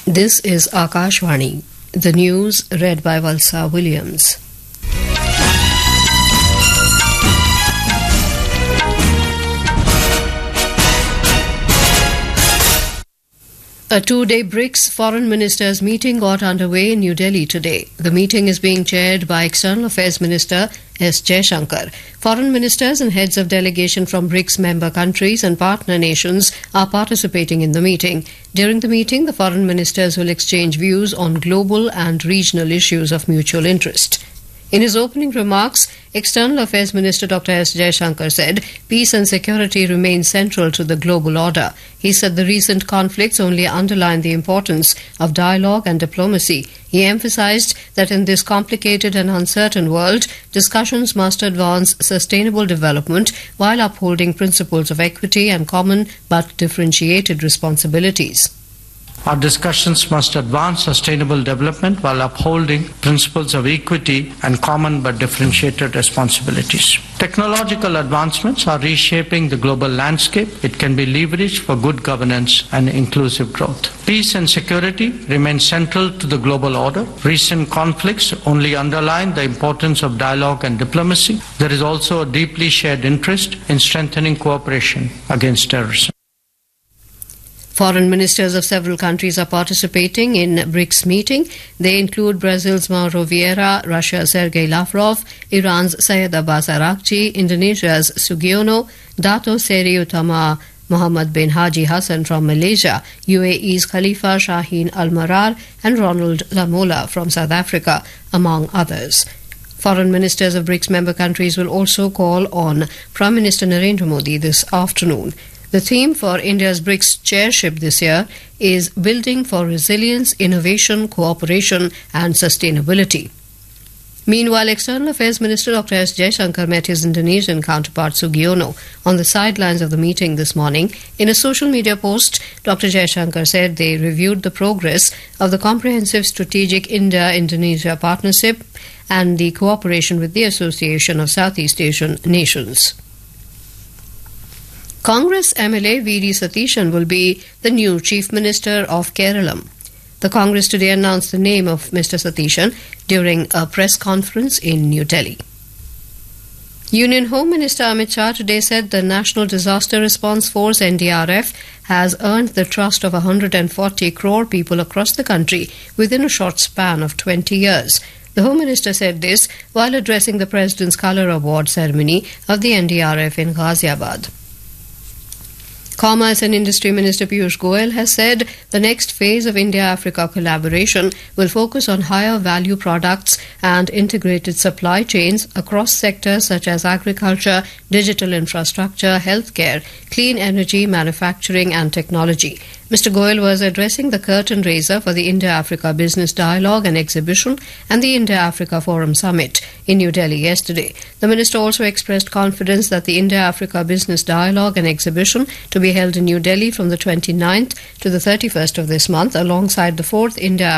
This is Akashvani. The news read by Valsa Williams. A two-day BRICS foreign ministers meeting got underway in New Delhi today. The meeting is being chaired by External Affairs Minister S. Jaishankar. Foreign ministers and heads of delegation from BRICS member countries and partner nations are participating in the meeting. During the meeting, the foreign ministers will exchange views on global and regional issues of mutual interest. In his opening remarks, External Affairs Minister Dr. S. Jaishankar said peace and security remain central to the global order. He said the recent conflicts only underline the importance of dialogue and diplomacy. He emphasized that in this complicated and uncertain world, discussions must advance sustainable development while upholding principles of equity and common but differentiated responsibilities. Our discussions must advance sustainable development while upholding principles of equity and common but differentiated responsibilities. Technological advancements are reshaping the global landscape. It can be leveraged for good governance and inclusive growth. Peace and security remain central to the global order. Recent conflicts only underline the importance of dialogue and diplomacy. There is also a deeply shared interest in strengthening cooperation against terrorism. Foreign ministers of several countries are participating in BRICS meeting. They include Brazil's Mauro Vieira, Russia's Sergei Lavrov, Iran's Syed Abbas Araghchi, Indonesia's Sugiono, Dato Seri Utama Mohammed bin Haji Hassan from Malaysia, UAE's Khalifa Shaheen Al Marar, and Ronald Lamola from South Africa, among others. Foreign ministers of BRICS member countries will also call on Prime Minister Narendra Modi this afternoon. The theme for India's BRICS chairship this year is Building for Resilience, Innovation, Cooperation and Sustainability. Meanwhile, External Affairs Minister Dr. S. Jaishankar met his Indonesian counterpart Sugiono on the sidelines of the meeting this morning. In a social media post, Dr. Jaishankar said they reviewed the progress of the comprehensive strategic India-Indonesia partnership and the cooperation with the Association of Southeast Asian Nations. Congress MLA V.D. Satishan will be the new Chief Minister of Kerala. The Congress today announced the name of Mr. Satishan during a press conference in New Delhi. Union Home Minister Amit Shah today said the National Disaster Response Force NDRF has earned the trust of 140 crore people across the country within a short span of 20 years. The Home Minister said this while addressing the President's Colour Award ceremony of the NDRF in Ghaziabad. Commerce and Industry Minister Piyush Goyal has said the next phase of India-Africa collaboration will focus on higher value products and integrated supply chains across sectors such as agriculture, digital infrastructure, healthcare, clean energy, manufacturing and technology. Mr. Goyal was addressing the curtain raiser for the India-Africa Business Dialogue and Exhibition and the India-Africa Forum Summit in New Delhi yesterday. The minister also expressed confidence that the India-Africa Business Dialogue and Exhibition, to be held in New Delhi from the 29th to the 31st of this month, alongside the 4th India